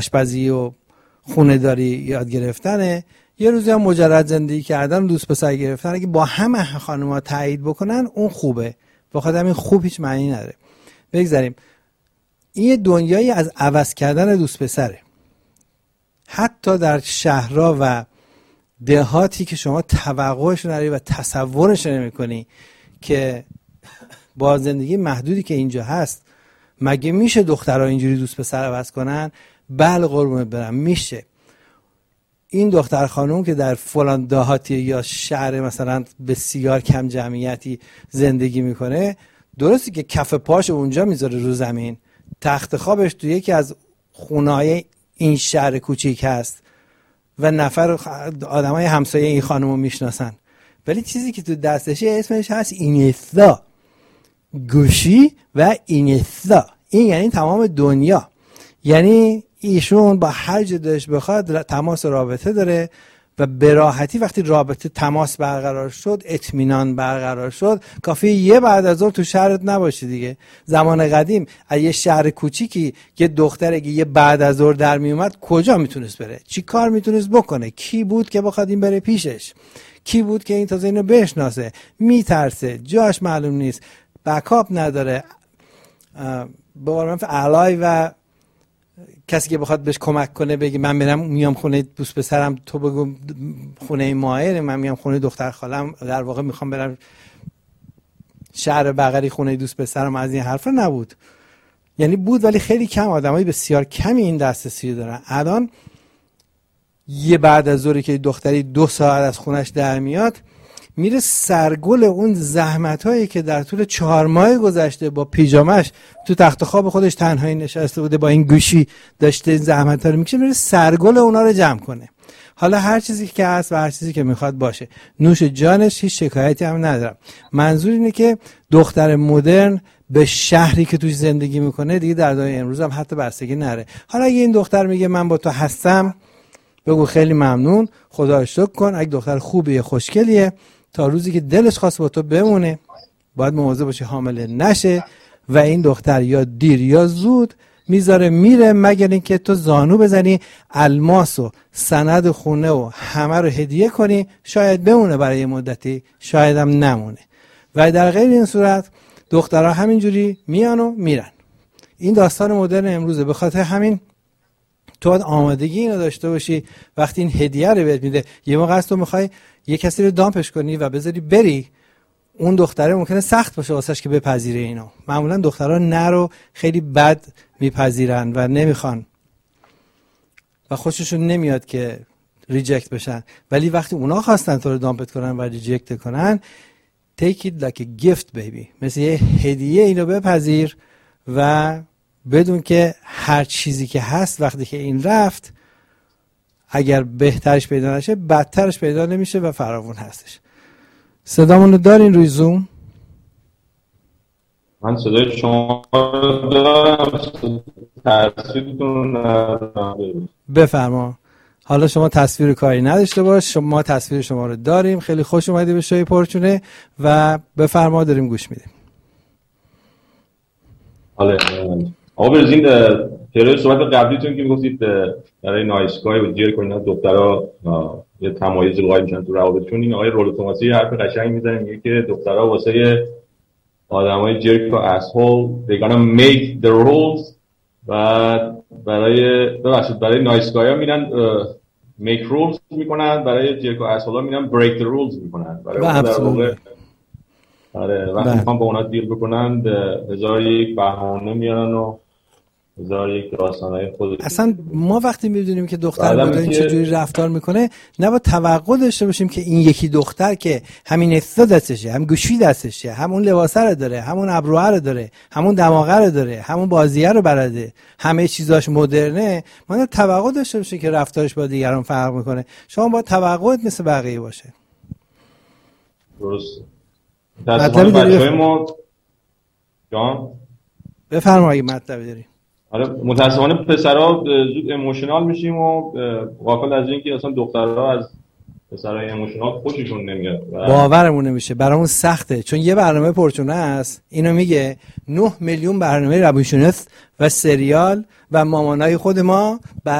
آشپزی و خونه داری یاد گرفتنه، یه روزی هم مجرد زندگی کردن، دوست پسر گرفتن. اگه با همه خانم‌ها تایید بکنن اون خوبه، بخاطر همین خوب هیچ معنی نداره. بگذاریم این دنیایی از عوض کردن دوست پسره. حتی در شهرها و دهاتی که شما توقعش نداری و تصورش نمی‌کنی که با زندگی محدودی که اینجا هست مگه میشه دخترها اینجوری دوست پسر عوض کنن؟ بله قربونت برم میشه. این دختر خانم که در فلان دهاتی یا شهر مثلا بسیار کم جمعیتی زندگی میکنه، درستی که کف پاش اونجا میذاره رو زمین، تخت خوابش تو یکی از خونه‌های این شهر کوچیک هست و نفر آدمای همسایه این خانمو میشناسن، ولی چیزی که تو دستشه اسمش هست اینستا، گوشی و اینستا. این یعنی تمام دنیا. یعنی ایشون با هر جا دلش بخواد تماس رابطه داره و به راحتی وقتی رابطه تماس برقرار شد، اطمینان برقرار شد، کافیه یه بعد از ظهر تو شهرت نباشه دیگه. زمان قدیم از یه شهر کوچیکی یه دختره که یه بعد از ظهر در می اومد کجا میتونست بره؟ چی کار میتونست بکنه؟ کی بود که بخواد این بره پیشش؟ کی بود که این تازه اینو بشناسه؟ میترسه، جاش معلوم نیست، بکاپ نداره، به قول معروف علای و کسی که بخواد بهش کمک کنه بگی من میرم میام خونه دوست پسرم، تو بگو خونه ماهر، من میام خونه دختر خالم، در واقع میخوام برم شهر بغلی خونه دوست پسرم، از این حرفا نبود. یعنی بود ولی خیلی کم، آدمای بسیار کمی این دسترسی دارن. الان یه بعد از ظهری که دختری 2 ساعت از خونش در میاد، میره سرگل اون زحمتایی که در طول 4 ماه گذشته با پیژامش تو تخت خواب خودش تنهایی نشسته بوده، با این گوشی داشته این زحمت‌ها رو میکشه، میره سرگل اونا رو جمع کنه. حالا هر چیزی که هست و هر چیزی که میخواد باشه، نوش جانش، هیچ شکایتی هم ندارم. منظور اینه که دختر مدرن به شهری که توش زندگی میکنه دیگه در دنیای امروز هم حتی بستگی نره. حالا اگه این دختر میگه من با تو هستم، بگو خیلی ممنون، خدا رو شکر کن. اگه دختر خوبیه، خوشگلیه، تا روزی که دلش خواست با تو بمونه باید مواظب باشی حامله نشه و این دختر یا دیر یا زود میذاره میره، مگر اینکه تو زانو بزنی الماس و سند خونه و همه رو هدیه کنی، شاید بمونه برای مدتی، شاید هم نمونه. و در غیر این صورت دخترها همینجوری میان و میرن. این داستان مدرن امروزه. به خاطر همین تو باید آمادگی اینو داشته باشی وقتی این هدیه رو بهت میده. یه موقع است تو میخوای یه کسی رو دامپش کنی و بذاری بری، اون دختره ممکنه سخت باشه واسش که بپذیره اینو. معمولا دخترها نه رو خیلی بد میپذیرن و نمیخوان و خوششون نمیاد که ریجکت بشن، ولی وقتی اونا خواستن تو رو دامپت کنن و ریجکت کنن، take it like a gift baby، مثل یه هدیه اینو بپذیر و بدون که هر چیزی که هست وقتی که این رفت، اگر بهترش پیدا نشه بدترش پیدا نمیشه و فراوون هستش. صدامونو دارین روی زوم؟ من صدای شما دارم، تصویرتون بفرما. حالا شما تصویر کاری نداشته باش، ما تصویر شما رو داریم. خیلی خوش اومدی به شوی پرچونه و بفرما، داریم گوش میدیم. حالا آقا برزین تیره صحبت قبلیتون که میگفتید برای نایسگاه و جیر کنین دخترها یه تمایز قائل میشن تو روابطشون، این آقای رولو توماسی حرف قشنگ میزنه، میگه که دخترها واسه آدمای جرک و اسهول they gonna make the rules و برای نایسگاه ها میرن make rules میکنن، برای جرک و اسهول ها میرن break the rules میکنن. برای در واقع وقتی میخوام با اونا دیل بکنن هزار یک بهانه میارن و هزار یک داستانای خودش. اصلا ما وقتی میدونیم که دختر مدرن چجوری رفتار میکنه، نباید توقع داشته باشیم که این یکی دختر که همین استا دستشه، هم گوشی دستشه، همون لباسه رو داره، همون ابروها رو داره، همون دماغه رو داره، همون بازیه رو بلده، همه چیزاش مدرنه، ما نباید توقع داشته باشیم که رفتارش با دیگران فرق میکنه. شما باید توقعت مثل بقیه باشه. درست. مطلبی داری ما جان بفرمایید مطلبی داری. آره متاسفانه پسرها زود ایموشنال میشیم و غافل از این که اصلا دخترها از پسرای ایموشنال خوششون نمیاد. باورمون نمیشه، برامون سخته، چون یه برنامه پرچونه است اینو میگه 9 میلیون برنامه روانشناس و سریال و مامانای خود ما